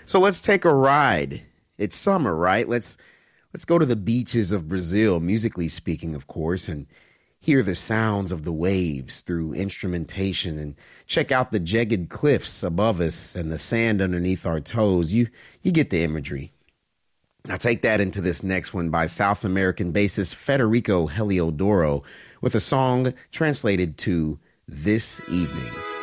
So let's take a ride. It's summer, right? Let's go to the beaches of Brazil, musically speaking, of course, and hear the sounds of the waves through instrumentation and check out the jagged cliffs above us and the sand underneath our toes. You get the imagery. Now take that into this next one by South American bassist Federico Heliodoro with a song translated to This Evening.